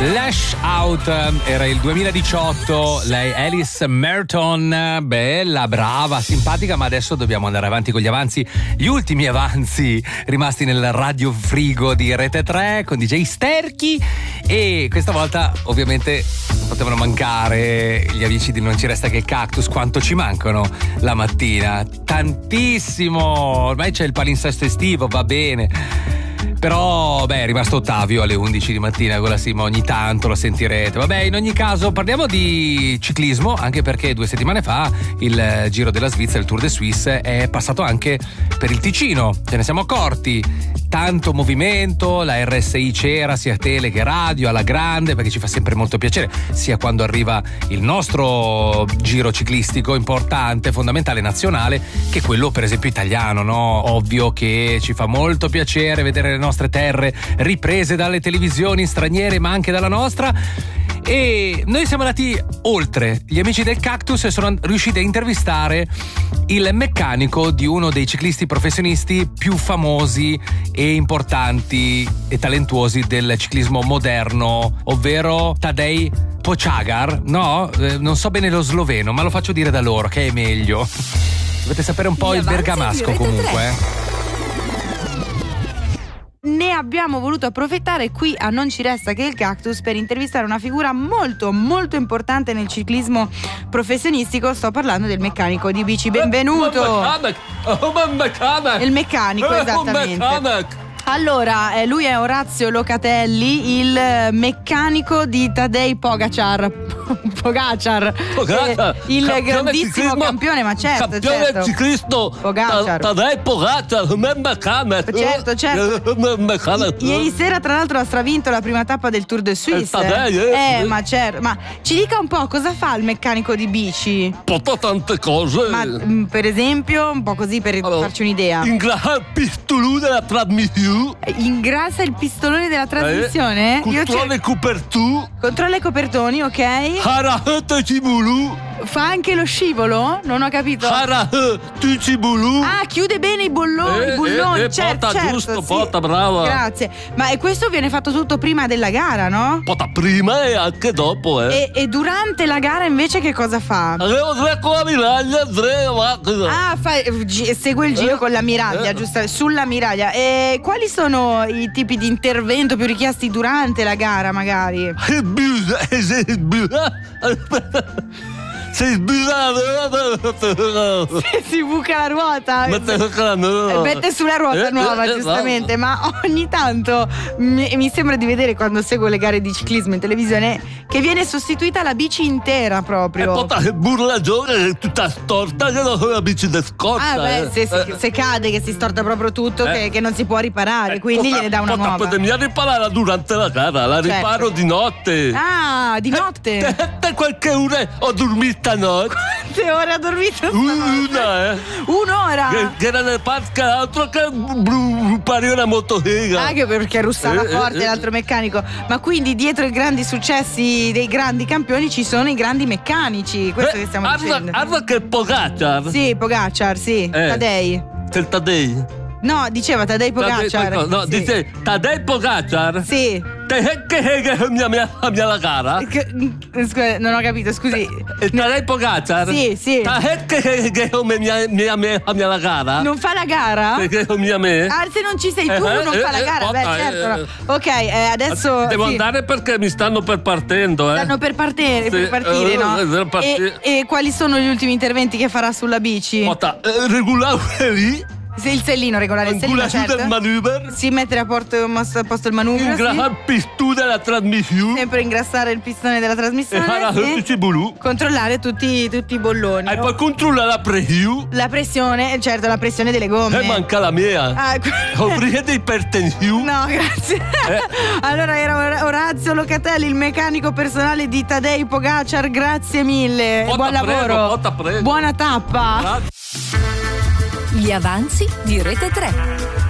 Lash Out, era il 2018, lei Alice Merton, bella, brava, simpatica, ma adesso dobbiamo andare avanti con gli avanzi, gli ultimi avanzi rimasti nel radiofrigo di Rete 3 con DJ Sterchi, e questa volta ovviamente non potevano mancare gli amici di Non ci resta che il cactus. Quanto ci mancano la mattina, tantissimo, ormai c'è il palinsesto estivo, va bene. Però è rimasto Ottavio alle 11 di mattina con la Sima, ogni tanto lo sentirete. Vabbè, in ogni caso parliamo di ciclismo, anche perché 2 settimane fa il Giro della Svizzera, il Tour de Suisse, è passato anche per il Ticino. Ce ne siamo accorti. Tanto movimento, la RSI c'era sia tele che radio alla grande, perché ci fa sempre molto piacere, sia quando arriva il nostro giro ciclistico importante, fondamentale, nazionale, che quello per esempio italiano, no? Ovvio che ci fa molto piacere vedere le nostre terre riprese dalle televisioni straniere, ma anche dalla nostra. E noi siamo andati oltre, gli amici del Cactus sono riusciti a intervistare il meccanico di uno dei ciclisti professionisti più famosi e importanti e talentuosi del ciclismo moderno, ovvero Tadej Pogačar. No, non so bene lo sloveno, ma lo faccio dire da loro che è meglio. Dovete sapere un po' il bergamasco comunque. Ne abbiamo voluto approfittare qui a Non ci resta che il Cactus per intervistare una figura molto molto importante nel ciclismo professionistico. Sto parlando del meccanico di bici. Benvenuto. Il meccanico, esattamente. Allora, lui è Orazio Locatelli, il meccanico di Tadej Pogačar, il grandissimo campione, ma certo. Ciclisto Pogačar. Tadej Pogačar, certo. Ieri sera tra l'altro ha stravinto la prima tappa del Tour de Suisse. Ma certo, ma ci dica un po' cosa fa il meccanico di bici? Porta tante cose. Ma per esempio, un po' così per farci un'idea. Ingrassa il pistolone della trasmissione. Ingrassa il pistolone della trasmissione? Controlla i copertoni, ok? Fa anche lo scivolo? Non ho capito. Chiude bene i bulloni. Certo, giusto, sì. Brava. Grazie. Ma questo viene fatto tutto prima della gara, no? Prima e anche dopo, E durante la gara invece che cosa fa? Segue il giro con l'ammiraglia, giusto? Sull'ammiraglia. E quali sono i tipi di intervento più richiesti durante la gara, magari? Si buca la ruota, mette sulla ruota nuova, giustamente. Ma ogni tanto mi sembra di vedere, quando seguo le gare di ciclismo in televisione, che viene sostituita la bici intera proprio. Burlagione è tutta storta, che non la bici da scorta. Se cade, che si storta proprio tutto, che non si può riparare, quindi gliene dà una nuova. Potremmo riparare durante la gara, la riparo di notte. Di notte? Qualche ora ho dormito notte. Quante ore ha dormito? Un'ora? Che era nel parco, altro che pareva molto figa. Anche perché russava forte l'altro meccanico. Ma quindi dietro i grandi successi dei grandi campioni ci sono i grandi meccanici, questo che stiamo dicendo. Guarda che Pogačar. Sì, Pogačar, sì. Tadej. C'è Tadej. No, diceva Tadej Pogačar. No, sì. Dice Tadej Pogačar. Sì. Che mia la gara? Scusa, non ho capito, scusi. Tadej Pogačar? Sì. Che mia la gara? Non fa la gara? Che mia me? Se non ci sei tu, non fa la gara. Certo. No. Ok, adesso devo andare perché mi stanno per partendo. Stanno per partire, no? E quali sono gli ultimi interventi che farà sulla bici? Regolare lì. Il sellino, regolare il sellino, certo. Il manubrio. Si mettere a posto il manubrio. Ingrassare il pistone della trasmissione. Sempre ingrassare il pistone della trasmissione. Controllare tutti i bolloni. E poi controllare la pressione. La pressione, certo, la pressione delle gomme. Manca la mia. Ho di ipertensione. No, grazie. Allora era Orazio Locatelli, il meccanico personale di Tadej Pogačar. Grazie mille. Buon lavoro. Prego. Buona tappa. Gli avanzi di Rete 3.